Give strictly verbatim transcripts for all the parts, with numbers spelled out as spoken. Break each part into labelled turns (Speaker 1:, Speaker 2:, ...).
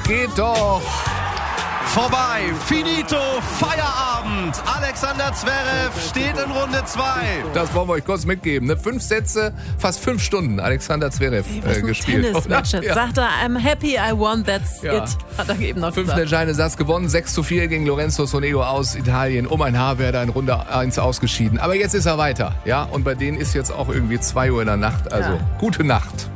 Speaker 1: geht doch.
Speaker 2: Vorbei, finito, Feierabend. Alexander Zverev steht in Runde zwei.
Speaker 1: Das wollen wir euch kurz mitgeben. Ne? Fünf Sätze, fast fünf Stunden Alexander Zverev äh, gespielt.
Speaker 3: Tennismatch. Ja. Sagt er, I'm happy I won, that's ja. it. Hat er eben noch
Speaker 1: Fünften
Speaker 3: gesagt.
Speaker 1: entscheidende Satz gewonnen, sechs zu vier gegen Lorenzo Sonego aus Italien. Um ein Haar wäre er in Runde eins ausgeschieden. Aber jetzt ist er weiter. Ja? Und bei denen ist jetzt auch irgendwie zwei Uhr in der Nacht. Also ja. Gute Nacht.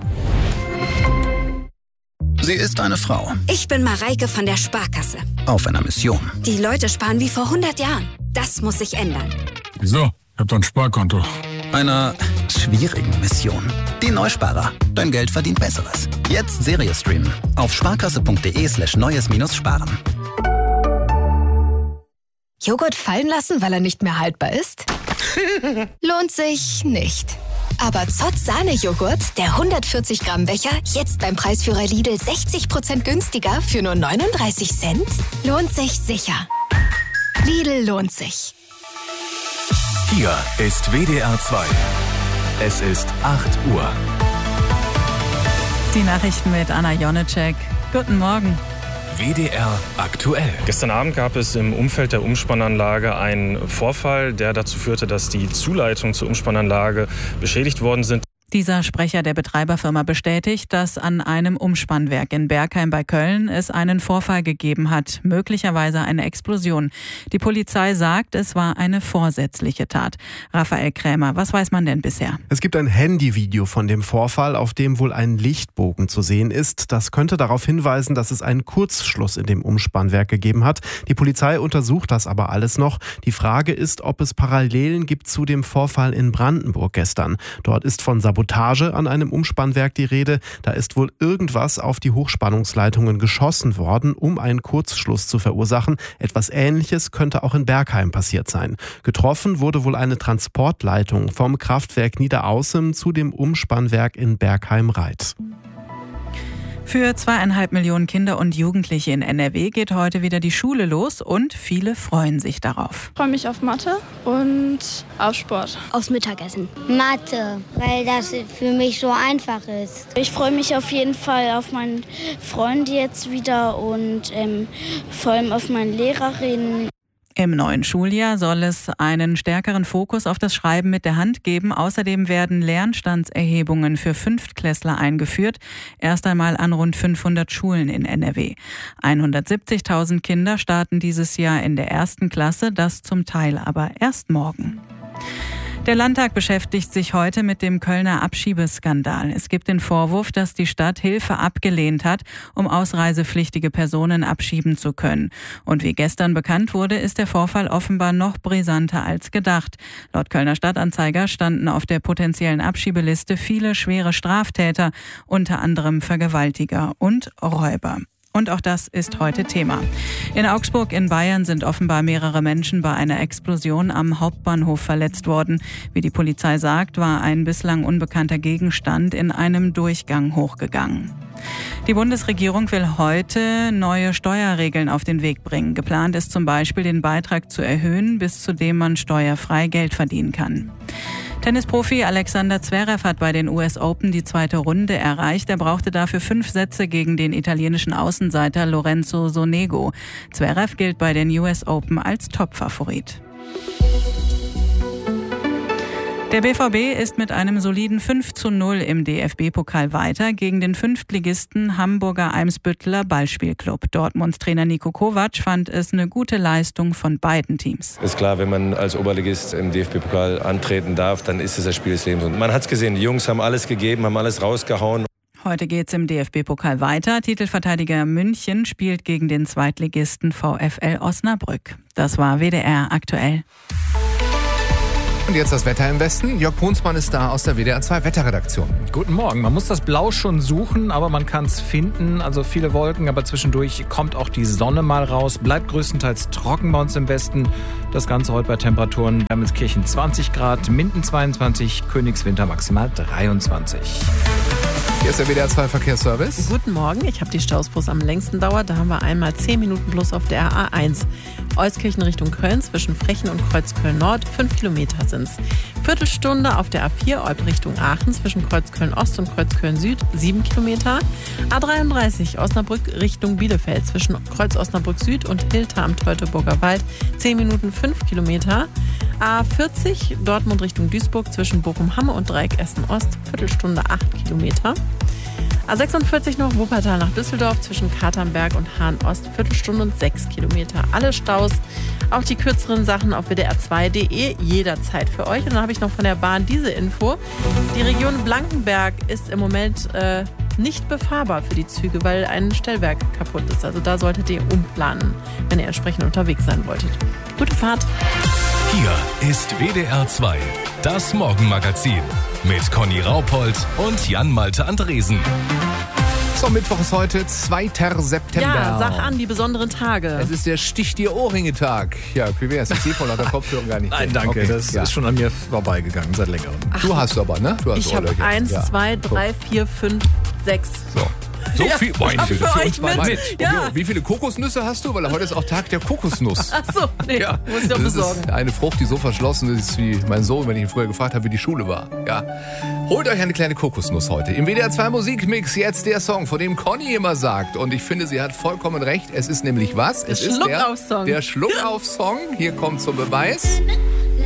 Speaker 4: Sie ist eine Frau.
Speaker 5: Ich bin Mareike von der Sparkasse.
Speaker 4: Auf einer Mission.
Speaker 5: Die Leute sparen wie vor hundert Jahren. Das muss sich ändern.
Speaker 6: Wieso? Ich hab doch ein Sparkonto.
Speaker 4: Einer schwierigen Mission. Die Neusparer. Dein Geld verdient Besseres. Jetzt Serie streamen. Auf sparkasse.de slash neues minus sparen.
Speaker 7: Joghurt fallen lassen, weil er nicht mehr haltbar ist? Lohnt sich nicht. Aber Zott Sahne-Joghurt, der hundertvierzig Gramm Becher, jetzt beim Preisführer Lidl sechzig Prozent günstiger für nur neununddreißig Cent? Lohnt sich sicher. Lidl lohnt sich.
Speaker 8: Hier ist W D R zwei. Es ist acht Uhr.
Speaker 3: Die Nachrichten mit Anna Jonecek. Guten Morgen.
Speaker 8: W D R aktuell.
Speaker 9: Gestern Abend gab es im Umfeld der Umspannanlage einen Vorfall, der dazu führte, dass die Zuleitungen zur Umspannanlage beschädigt worden sind.
Speaker 3: Dieser Sprecher der Betreiberfirma bestätigt, dass an einem Umspannwerk in Bergheim bei Köln es einen Vorfall gegeben hat, möglicherweise eine Explosion. Die Polizei sagt, es war eine vorsätzliche Tat. Raphael Krämer, was weiß man denn bisher?
Speaker 10: Es gibt ein Handyvideo von dem Vorfall, auf dem wohl ein Lichtbogen zu sehen ist. Das könnte darauf hinweisen, dass es einen Kurzschluss in dem Umspannwerk gegeben hat. Die Polizei untersucht das aber alles noch. Die Frage ist, ob es Parallelen gibt zu dem Vorfall in Brandenburg gestern. Dort ist von Sabotage an einem Umspannwerk die Rede. Da ist wohl irgendwas auf die Hochspannungsleitungen geschossen worden, um einen Kurzschluss zu verursachen. Etwas Ähnliches könnte auch in Bergheim passiert sein. Getroffen wurde wohl eine Transportleitung vom Kraftwerk Niederaußem zu dem Umspannwerk in Bergheim-Reit.
Speaker 3: Für zweieinhalb Millionen Kinder und Jugendliche in N R W geht heute wieder die Schule los und viele freuen sich darauf.
Speaker 11: Ich freue mich auf Mathe und auf Sport.
Speaker 12: Aufs Mittagessen. Mathe, weil das für mich so einfach ist.
Speaker 11: Ich freue mich auf jeden Fall auf meinen Freund jetzt wieder und ähm, vor allem auf meine Lehrerin.
Speaker 3: Im neuen Schuljahr soll es einen stärkeren Fokus auf das Schreiben mit der Hand geben. Außerdem werden Lernstandserhebungen für Fünftklässler eingeführt. Erst einmal an rund fünfhundert Schulen in N R W. hundertsiebzigtausend Kinder starten dieses Jahr in der ersten Klasse, das zum Teil aber erst morgen. Der Landtag beschäftigt sich heute mit dem Kölner Abschiebeskandal. Es gibt den Vorwurf, dass die Stadt Hilfe abgelehnt hat, um ausreisepflichtige Personen abschieben zu können. Und wie gestern bekannt wurde, ist der Vorfall offenbar noch brisanter als gedacht. Laut Kölner Stadtanzeiger standen auf der potenziellen Abschiebeliste viele schwere Straftäter, unter anderem Vergewaltiger und Räuber. Und auch das ist heute Thema. In Augsburg in Bayern sind offenbar mehrere Menschen bei einer Explosion am Hauptbahnhof verletzt worden. Wie die Polizei sagt, war ein bislang unbekannter Gegenstand in einem Durchgang hochgegangen. Die Bundesregierung will heute neue Steuerregeln auf den Weg bringen. Geplant ist zum Beispiel, den Beitrag zu erhöhen, bis zu dem man steuerfrei Geld verdienen kann. Tennisprofi Alexander Zverev hat bei den U S Open die zweite Runde erreicht. Er brauchte dafür fünf Sätze gegen den italienischen Außenseiter Lorenzo Sonego. Zverev gilt bei den U S Open als Topfavorit. Der B V B ist mit einem soliden fünf zu null im D F B-Pokal weiter gegen den Fünftligisten Hamburger Eimsbütteler Ballspielclub. Dortmunds Trainer Niko Kovac fand es eine gute Leistung von beiden Teams.
Speaker 13: Ist klar, wenn man als Oberligist im D F B-Pokal antreten darf, dann ist es das Spiel des Lebens. Und man hat es gesehen, die Jungs haben alles gegeben, haben alles rausgehauen.
Speaker 3: Heute geht's im D F B-Pokal weiter. Titelverteidiger München spielt gegen den Zweitligisten VfL Osnabrück. Das war W D R aktuell.
Speaker 1: Und jetzt das Wetter im Westen. Jörg Brunsmann ist da aus der W D R zwei Wetterredaktion.
Speaker 14: Guten Morgen. Man muss das Blau schon suchen, aber man kann es finden. Also viele Wolken, aber zwischendurch kommt auch die Sonne mal raus. Bleibt größtenteils trocken bei uns im Westen. Das Ganze heute bei Temperaturen Wermelskirchen zwanzig Grad, Minden zweiundzwanzig, Königswinter maximal dreiundzwanzig.
Speaker 1: Hier ist der W D R zwei Verkehrsservice.
Speaker 15: Guten Morgen, ich habe die Staus, wo es am längsten dauert. Da haben wir einmal zehn Minuten plus auf der R A eins. Euskirchen Richtung Köln zwischen Frechen und Kreuzköln Nord, fünf Kilometer sind's. Viertelstunde auf der A vier Olpe Richtung Aachen zwischen Kreuzköln Ost und Kreuzköln Süd, sieben Kilometer. A dreiunddreißig Osnabrück Richtung Bielefeld zwischen Kreuz Osnabrück Süd und Hilter am Teutoburger Wald, zehn Minuten, fünf Kilometer. A vierzig Dortmund Richtung Duisburg zwischen Bochum-Hamme und Dreieck Essen-Ost, Viertelstunde, acht Kilometer. A sechsundvierzig noch Wuppertal nach Düsseldorf zwischen Katernberg und Hahn-Ost, Viertelstunde und sechs Kilometer. Alle Staus, auch die kürzeren Sachen auf w d r zwei punkt d e, jederzeit für euch. Und dann habe ich noch von der Bahn diese Info. Die Region Blankenberg ist im Moment äh, nicht befahrbar für die Züge, weil ein Stellwerk kaputt ist. Also da solltet ihr umplanen, wenn ihr entsprechend unterwegs sein wolltet. Gute Fahrt!
Speaker 8: Hier ist W D R zwei, das Morgenmagazin mit Conny Raupold und Jan-Malte Andresen.
Speaker 1: So, Mittwoch ist heute, zweiter September.
Speaker 15: Ja, sag an, die besonderen Tage.
Speaker 1: Es ist der Stich-dir-Ohrringe-Tag. Ja, wie wär's? Ich sehe von lauter Kopfhörer gar nicht.
Speaker 14: Nein, danke,
Speaker 1: okay,
Speaker 14: das
Speaker 1: ja.
Speaker 14: ist schon an mir vorbeigegangen, seit längerem.
Speaker 1: Ach, du hast aber, ne? Du hast
Speaker 15: ich habe eins,
Speaker 1: ja.
Speaker 15: zwei, drei, vier, fünf, sechs.
Speaker 1: So. So
Speaker 15: ja,
Speaker 1: viel, meine Güte, für uns
Speaker 15: mit.
Speaker 1: mit.
Speaker 15: Ja.
Speaker 1: Wie viele Kokosnüsse hast du? Weil heute ist auch Tag der Kokosnuss.
Speaker 15: Ach so, nee,
Speaker 1: ja.
Speaker 15: muss ich doch
Speaker 1: das
Speaker 15: besorgen.
Speaker 1: Ist eine Frucht, die so verschlossen ist, wie mein Sohn, wenn ich ihn früher gefragt habe, wie die Schule war. Ja. Holt euch eine kleine Kokosnuss heute. Im W D R zwei Musikmix jetzt der Song, von dem Conny immer sagt. Und ich finde, sie hat vollkommen recht. Es ist nämlich was?
Speaker 15: Der
Speaker 1: es ist
Speaker 15: Schluckauf-Song.
Speaker 1: Der, der Schluckauf-Song. Hier kommt zum Beweis.